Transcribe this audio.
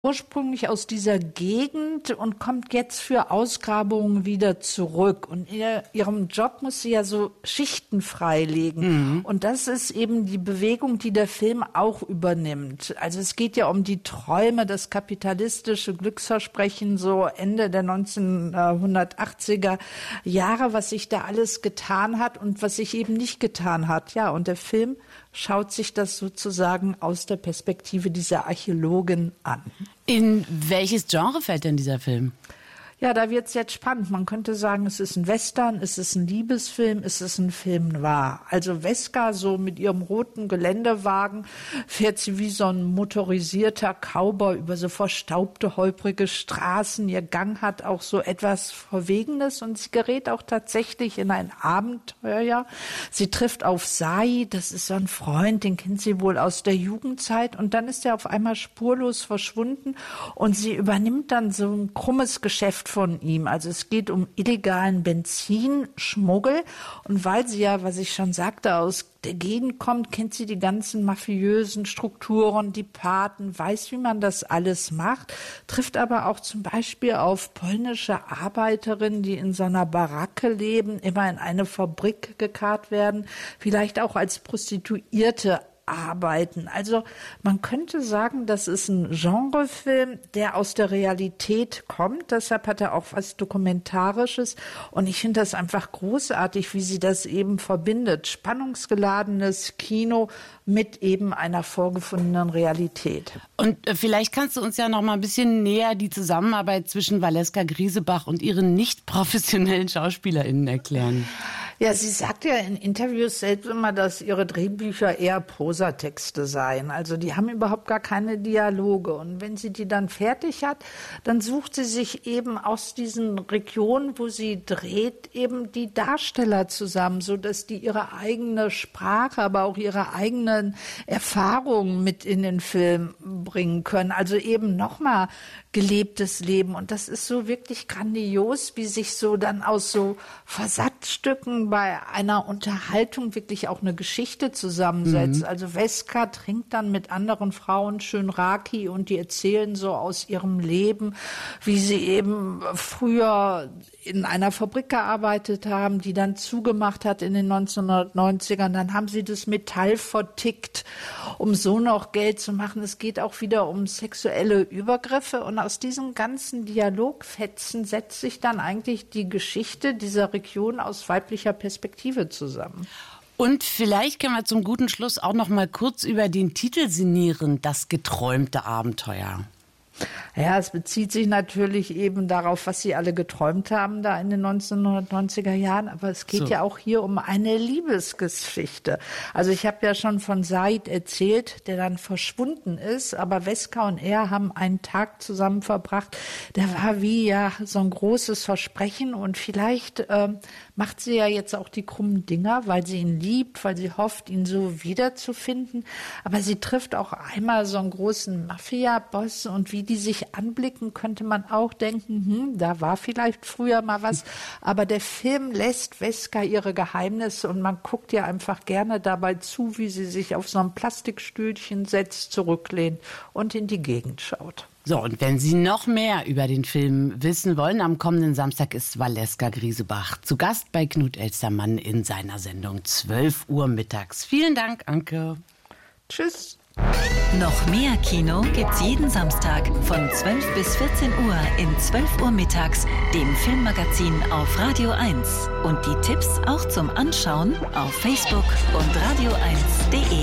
ursprünglich aus dieser Gegend und kommt jetzt für Ausgrabungen wieder zurück. Und in ihrem Job muss sie ja so Schichten freilegen. Und das ist eben die Bewegung, die der Film auch übernimmt. Also es geht ja um die Träume, das kapitalistische Glücksversprechen, so Ende der 1980er Jahre, was sich da alles getan hat und was sich eben nicht getan hat. Ja, und der Film schaut sich das sozusagen aus der Perspektive dieser Archäologin an. In welches Genre fällt denn dieser Film? Ja, da wird's jetzt spannend. Man könnte sagen, es ist ein Western, es ist ein Liebesfilm, es ist ein Film noir. Also Weska, so mit ihrem roten Geländewagen, fährt sie wie so ein motorisierter Cowboy über so verstaubte, holprige Straßen. Ihr Gang hat auch so etwas Verwegenes und sie gerät auch tatsächlich in ein Abenteuer. Sie trifft auf Sai, das ist so ein Freund, den kennt sie wohl aus der Jugendzeit. Und dann ist er auf einmal spurlos verschwunden und sie übernimmt dann so ein krummes Geschäft von ihm. Also es geht um illegalen Benzinschmuggel. Und weil sie ja, was ich schon sagte, aus der Gegend kommt, kennt sie die ganzen mafiösen Strukturen, die Paten, weiß, wie man das alles macht, trifft aber auch zum Beispiel auf polnische Arbeiterinnen, die in so einer Baracke leben, immer in eine Fabrik gekarrt werden, vielleicht auch als Prostituierte arbeiten. Also man könnte sagen, das ist ein Genrefilm, der aus der Realität kommt. Deshalb hat er auch was Dokumentarisches. Und ich finde das einfach großartig, wie sie das eben verbindet. Spannungsgeladenes Kino mit eben einer vorgefundenen Realität. Und vielleicht kannst du uns ja noch mal ein bisschen näher die Zusammenarbeit zwischen Valeska Griesebach und ihren nicht professionellen SchauspielerInnen erklären. Ja, sie sagt ja in Interviews selbst immer, dass ihre Drehbücher eher Prosatexte seien. Also die haben überhaupt gar keine Dialoge. Und wenn sie die dann fertig hat, dann sucht sie sich eben aus diesen Regionen, wo sie dreht, eben die Darsteller zusammen, sodass die ihre eigene Sprache, aber auch ihre eigenen Erfahrungen mit in den Film bringen können. Also eben nochmal gelebtes Leben. Und das ist so wirklich grandios, wie sich so dann aus so Versatzstücken bei einer Unterhaltung wirklich auch eine Geschichte zusammensetzt. Also Weska trinkt dann mit anderen Frauen schön Raki und die erzählen so aus ihrem Leben, wie sie eben früher in einer Fabrik gearbeitet haben, die dann zugemacht hat in den 1990ern. Dann haben sie das Metall vertickt, um so noch Geld zu machen. Es geht auch wieder um sexuelle Übergriffe. Und aus diesen ganzen Dialogfetzen setzt sich dann eigentlich die Geschichte dieser Region aus weiblicher Perspektive zusammen. Und vielleicht können wir zum guten Schluss auch noch mal kurz über den Titel sinnieren, das geträumte Abenteuer. Ja, es bezieht sich natürlich eben darauf, was sie alle geträumt haben da in den 1990er Jahren. Aber es geht ja auch hier um eine Liebesgeschichte. Also ich habe ja schon von Said erzählt, der dann verschwunden ist. Aber Weska und er haben einen Tag zusammen verbracht. Der war wie ja so ein großes Versprechen. Und vielleicht macht sie ja jetzt auch die krummen Dinger, weil sie ihn liebt, weil sie hofft, ihn so wiederzufinden. Aber sie trifft auch einmal so einen großen Mafia-Boss und wie die sich anblicken, könnte man auch denken, da war vielleicht früher mal was. Aber der Film lässt Weska ihre Geheimnisse und man guckt ihr einfach gerne dabei zu, wie sie sich auf so ein Plastikstühlchen setzt, zurücklehnt und in die Gegend schaut. So, und wenn Sie noch mehr über den Film wissen wollen, am kommenden Samstag ist Valeska Griesebach zu Gast bei Knut Elstermann in seiner Sendung 12 Uhr mittags. Vielen Dank, Anke. Tschüss. Noch mehr Kino gibt's jeden Samstag von 12 bis 14 Uhr in 12 Uhr mittags, dem Filmmagazin auf Radio 1. Und die Tipps auch zum Anschauen auf Facebook und radio1.de.